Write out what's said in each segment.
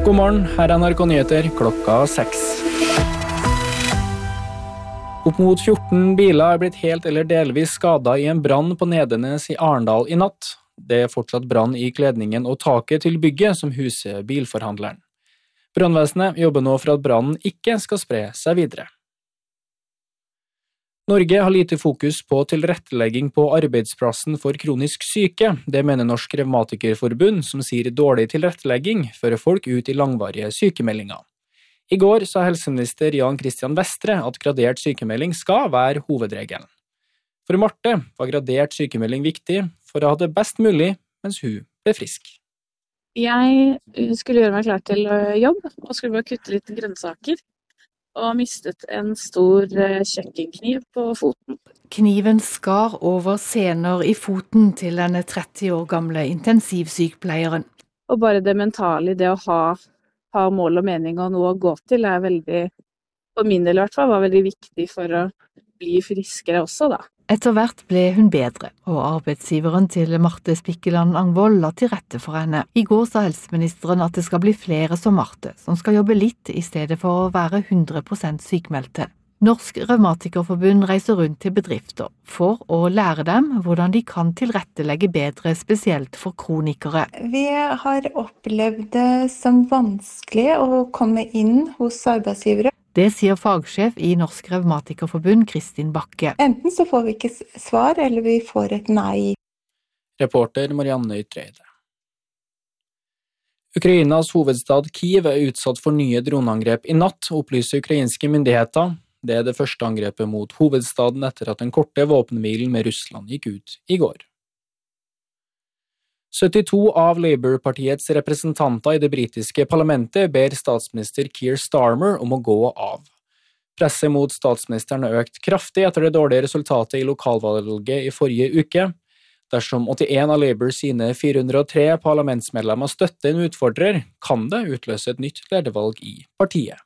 God morgen, her er NRK Nyheter, klokka 6. Opp mot 14 biler er blitt helt eller delvis skadet i en brann på Nedenes i Arendal i natt. Det er fortsatt brann i kledningen og taket til bygget som huser bilforhandleren. Brannvesenet jobber nå for at brannen ikke skal spre seg videre. Norge har lite fokus på tilrettelegging på arbeidsplassen for kronisk syke. Det mener Norsk Revmatikerforbund, som sier dårlig tilrettelegging fører folk ut i langvarige sykemeldinger. I går sa helseminister Jan Christian Vestre at gradert sykemelding skal være hovedregelen. For Marte var gradert sykemelding viktig for å ha det best mulig mens hun ble frisk. Jeg skulle gjøre meg klar til jobb og skulle bare kutte litt grønnsaker. Og mistet en stor kjøkkenkniv på foten. Kniven skar over sener i foten til den 30 år gamle intensivsykepleieren. Og bare det mentale i det å ha mål og mening og noe å gå til er veldig, for min del i hvert fall, var veldig viktig for å bli friskere også da. Etter hvert ble hun bedre, og arbeidsgiveren til Marte Spikkeland Angvold la til rette for henne. I går sa helseministeren at det skal bli flere som Marte, som skal jobbe litt i stedet for å være 100% sykmeldte. Norsk Revmatikerforbund reiser rundt til bedrifter for å lære dem hvordan de kan tilrettelegge bedre, spesielt for kronikere. Vi har opplevd det som vanskelig å komme inn hos arbeidsgivere. Det sier fagsjef i Norsk Revmatikerforbund, Kristin Bakke. Enten så får vi ikke svar, eller vi får et nei. Reporter Marianne Ytreide. Ukrainas hovedstad Kyiv er utsatt for nye droneangrep i natt, opplyser ukrainske myndigheter. Det er det første angrepet mot hovedstaden etter at den korte våpenhvilen med Russland gikk ut i går. 72 av Labour-partiets representanter i det britiske parlamentet ber statsminister Keir Starmer om å gå av. Presset mot statsministeren har økt kraftig etter det dårlige resultatet i lokalvalget i forrige uke. Dersom 81 av Labour sine 403 parlamentsmedlemmer støtter en utfordrer, kan det utløse et nytt ledervalg i partiet.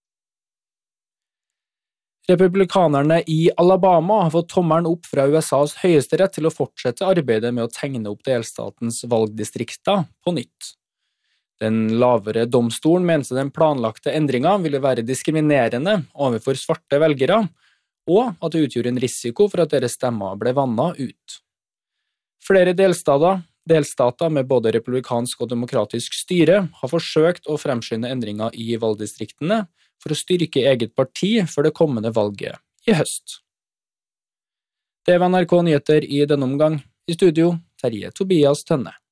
Republikanerne i Alabama har fått tommelen opp fra USAs høyesterett til å fortsette arbeidet med å tegne opp delstatens valgdistrikter på nytt. Den lavere domstolen mente den planlagte endringen ville være diskriminerende overfor svarte velgere, og at det utgjorde en risiko for at deres stemmer ble vannet ut. Flere delstater med både republikansk og demokratisk styre har forsøkt å fremskynde endringer i valgdistriktene for å styrke eget parti for det kommende valget i høst. Det var NRK Nyheter i denne omgang. I studio, Terje Tobias Tønne.